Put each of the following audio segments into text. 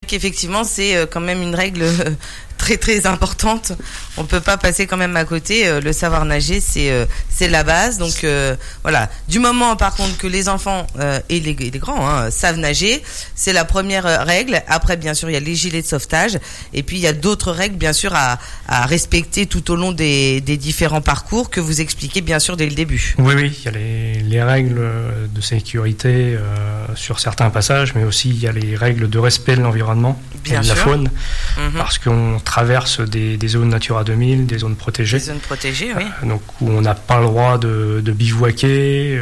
qu'effectivement, c'est quand même une règle très très importante. On peut pas passer quand même à côté. Le savoir nager, c'est la base. Donc voilà. Du moment par contre que les enfants et les grands savent nager, c'est la première règle. Après, bien sûr, il y a les gilets de sauvetage. Et puis il y a d'autres règles, bien sûr, à respecter tout au long des différents parcours que vous expliquez bien sûr dès le début. Oui, il y a les règles de sécurité sur certains passages, mais aussi il y a les règles de respect de l'environnement et de la faune, parce qu'on traverse des zones Natura 2000, des zones protégées. Des zones protégées, oui. Donc où on n'a pas le droit de bivouaquer,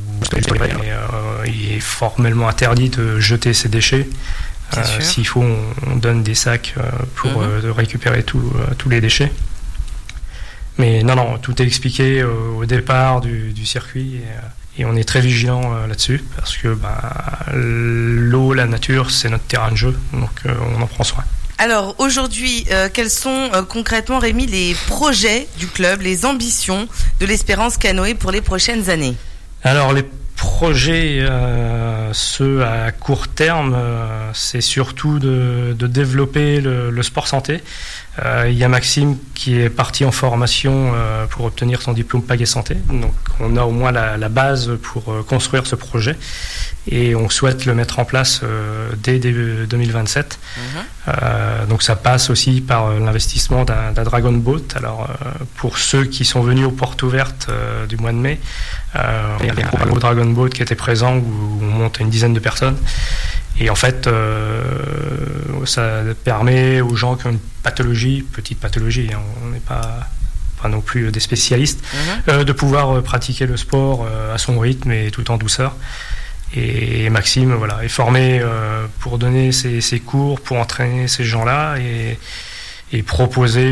il est formellement interdit de jeter ses déchets. S'il faut, on donne des sacs pour récupérer tous les déchets. Mais non, tout est expliqué au départ du circuit et on est très vigilant là-dessus parce que l'eau, la nature, c'est notre terrain de jeu, donc on en prend soin. Alors aujourd'hui, quels sont concrètement, Rémi, les projets du club, les ambitions de l'Espérance Canoë pour les prochaines années ? Alors les projets, ceux à court terme, c'est surtout de développer le sport santé. Il y a Maxime qui est parti en formation pour obtenir son diplôme PAG et santé. Donc on a au moins la base pour construire ce projet et on souhaite le mettre en place dès 2027. Donc ça passe aussi par l'investissement d'un Dragon Boat. Alors pour ceux qui sont venus aux portes ouvertes du mois de mai, il y a un gros Dragon Boat qui était présent où on monte une dizaine de personnes. Et en fait, ça permet aux gens qui ont une pathologie, petite pathologie, on n'est pas non plus des spécialistes, de pouvoir pratiquer le sport à son rythme et tout en douceur. Et Maxime est formé pour donner ses cours, pour entraîner ces gens-là et proposer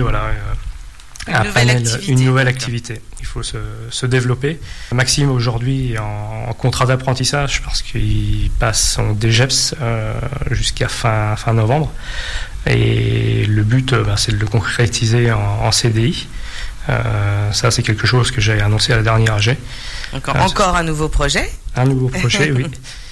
une nouvelle activité. Il faut se développer. Maxime aujourd'hui est en contrat d'apprentissage parce qu'il passe son DGEPS jusqu'à fin novembre. Et le but, c'est de le concrétiser en CDI. Ça, c'est quelque chose que j'ai annoncé à la dernière AG. Encore un nouveau projet ? Un nouveau projet, oui.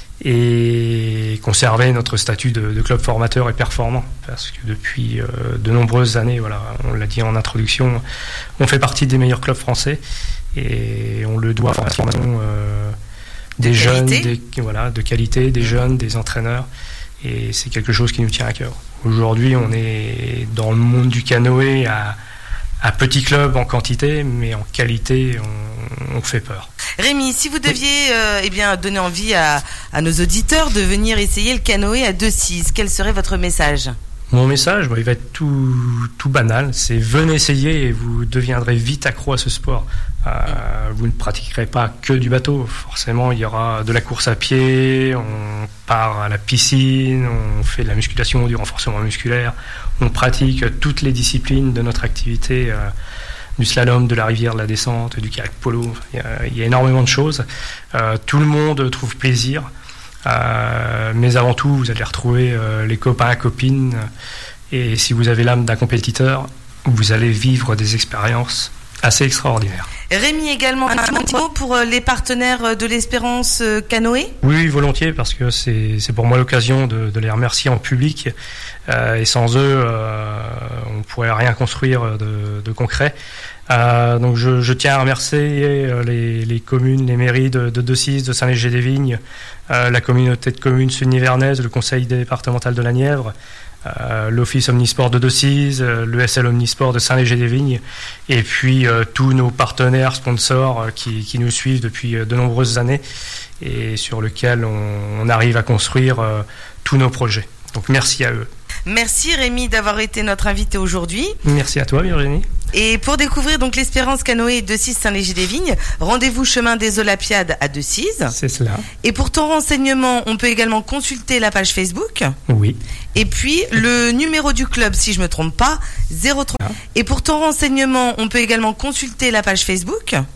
Et conserver notre statut de club formateur et performant, parce que depuis de nombreuses années, on l'a dit en introduction, on fait partie des meilleurs clubs français et on le doit à la formation des jeunes, de qualité, des jeunes, des entraîneurs, et c'est quelque chose qui nous tient à cœur. Aujourd'hui, on est dans le monde du canoë à petit club en quantité, mais en qualité, on fait peur. Rémi, si vous deviez donner envie à nos auditeurs de venir essayer le canoë à Decize, quel serait votre message ? Mon message, il va être tout banal. C'est venez essayer et vous deviendrez vite accro à ce sport. Vous ne pratiquerez pas que du bateau. Forcément, il y aura de la course à pied, on part à la piscine, on fait de la musculation, du renforcement musculaire. On pratique toutes les disciplines de notre activité, du slalom, de la rivière, de la descente, du kayak polo. Il y a énormément de choses. Tout le monde trouve plaisir. Mais avant tout, vous allez retrouver les copains, copines. Et si vous avez l'âme d'un compétiteur, vous allez vivre des expériences assez extraordinaires. Rémi, également un petit mot pour les partenaires de l'Espérance Canoë ? Oui, volontiers, parce que c'est pour moi l'occasion de les remercier en public. Et sans eux, on ne pourrait rien construire de concret. Donc je tiens à remercier les communes, les mairies de Decize, de Saint-Léger-des-Vignes, la communauté de communes sud-nivernaise, le conseil départemental de la Nièvre, l'Office Omnisport de Decize, l'ESL Omnisport de Saint-Léger-des-Vignes, et puis tous nos partenaires, sponsors qui nous suivent depuis de nombreuses années et sur lesquels on arrive à construire tous nos projets. Donc merci à eux. Merci Rémi d'avoir été notre invité aujourd'hui. Merci à toi Virginie. Et pour découvrir donc l'Espérance Canoë Decize Saint-Léger-des-Vignes, rendez-vous chemin des Olapiades à Decize. C'est cela. Et pour tout renseignement, on peut également consulter la page Facebook. Oui. Et puis le numéro du club, si je me trompe pas, 03. Et pour tout renseignement, on peut également consulter la page Facebook.